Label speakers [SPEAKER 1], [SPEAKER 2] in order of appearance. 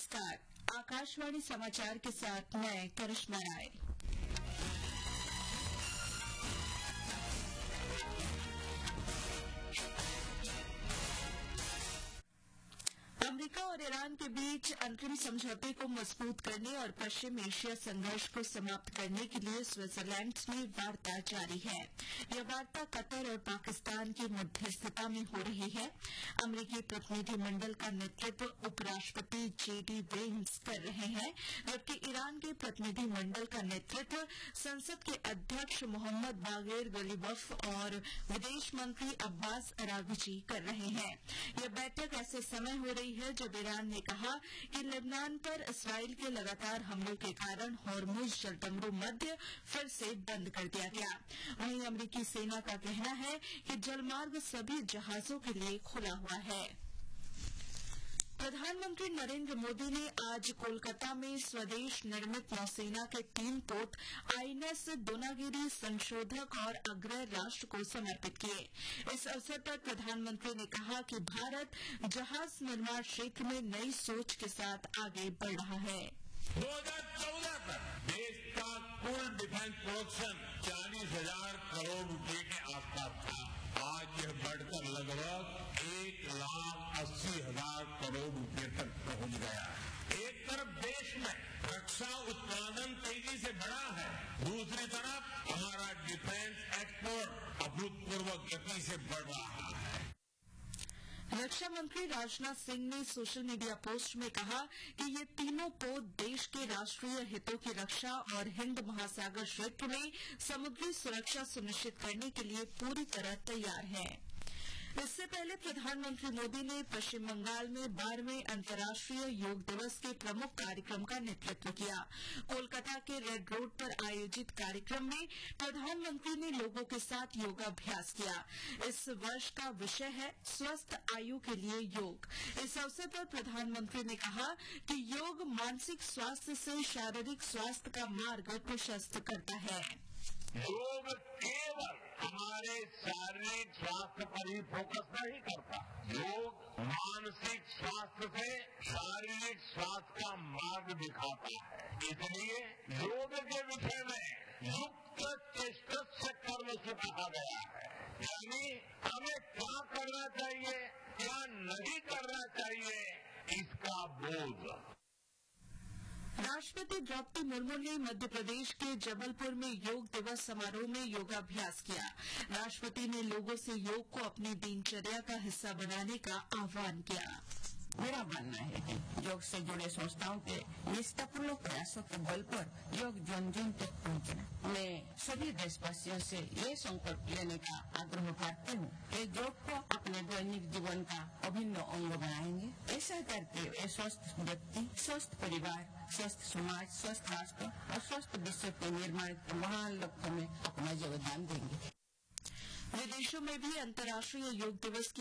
[SPEAKER 1] नमस्कार। आकाशवाणी समाचार के साथ मैं करिश्मा राय। अमेरिका और ईरान के बीच अंतरिम समझौते को मजबूत करने और पश्चिम एशिया संघर्ष को समाप्त करने के लिए स्विट्जरलैंड में वार्ता जारी है। यह वार्ता कतर और पाकिस्तान की मध्यस्थता में हो रही है। अमेरिकी प्रतिनिधिमंडल का नेतृत्व उपराष्ट्रपति जेडी वेंस कर रहे हैं, जबकि ईरान के प्रतिनिधिमंडल का नेतृत्व संसद के अध्यक्ष मोहम्मद बागेर गलीबफ और विदेश मंत्री अब्बास अरागची कर रहे हैं। यह बैठक ऐसे समय हो रही है जब ईरान ने कहा कि लेबनान पर इसराइल के लगातार हमलों के कारण हॉर्मुज जलतंगु मध्य फिर से बंद कर दिया गया। वहीं अमेरिकी सेना का कहना है कि जलमार्ग सभी जहाजों के लिए खुला हुआ है। प्रधानमंत्री नरेंद्र मोदी ने आज कोलकाता में स्वदेश निर्मित नौसेना के 3 पोत आईएनएस दोनागिरी संशोधक और अग्रय राष्ट्र को समर्पित किए। इस अवसर पर प्रधानमंत्री ने कहा कि भारत जहाज निर्माण क्षेत्र में नई सोच के साथ आगे बढ़ रहा है।
[SPEAKER 2] 2014 तक देश का कुल डिफेंस प्रोडक्शन 40,000 करोड़ रुपए के आसपास था। आज यह बढ़कर लगभग 1,80,000 करोड़ रुपए तक पहुंच गया है। एक तरफ देश में रक्षा उत्पादन तेजी से बढ़ा है, दूसरी तरफ हमारा डिफेंस एक्सपोर्ट अभूतपूर्व गति से बढ़ रहा है।
[SPEAKER 1] रक्षा मंत्री राजनाथ सिंह ने सोशल मीडिया पोस्ट में कहा कि ये तीनों पोत देश के राष्ट्रीय हितों की रक्षा और हिंद महासागर क्षेत्र में समुद्री सुरक्षा सुनिश्चित करने के लिए पूरी तरह तैयार हैं। इससे पहले प्रधानमंत्री मोदी ने पश्चिम बंगाल में 12वें अंतर्राष्ट्रीय योग दिवस के प्रमुख कार्यक्रम का नेतृत्व किया। कोलकाता के रेड रोड पर आयोजित कार्यक्रम में प्रधानमंत्री ने लोगों के साथ योगाभ्यास किया। इस वर्ष का विषय है स्वस्थ आयु के लिए योग। इस अवसर पर प्रधानमंत्री ने कहा कि योग मानसिक स्वास्थ्य से शारीरिक स्वास्थ्य का मार्ग प्रशस्त करता है।
[SPEAKER 2] योग केवल हमारे शारीरिक स्वास्थ्य पर ही फोकस नहीं करता, योग मानसिक स्वास्थ्य से शारीरिक स्वास्थ्य का मार्ग दिखाता है। इसलिए योग के विषय में युक्त चेष्टस्य कर्म से कहा गया है, यानी हमें क्या करना चाहिए, क्या नहीं करना चाहिए, इसका बोध।
[SPEAKER 1] राष्ट्रपति द्रौपदी मुर्मू ने मध्य प्रदेश के जबलपुर में योग दिवस समारोह में योगाभ्यास किया। राष्ट्रपति ने लोगों से योग को अपनी दिनचर्या का हिस्सा बनाने का आह्वान किया।
[SPEAKER 3] मेरा मानना है कि योग से जुड़े संस्थाओं के निष्ठापूर्ण प्रयासों के बल पर योग जन जन तक पहुंचना। मैं सभी देशवासियों से ये संकल्प लेने का आग्रह करती हूँ कि योग को अपने दैनिक जीवन का अभिन्न अंग बनाएंगे। ऐसा करके वे स्वस्थ व्यक्ति, स्वस्थ परिवार, स्वस्थ समाज, स्वस्थ राष्ट्र और स्वस्थ विश्व के निर्माण के महान लक्ष्य में अपना योगदान देंगे।
[SPEAKER 1] विदेशों में भी अंतर्राष्ट्रीय योग दिवस की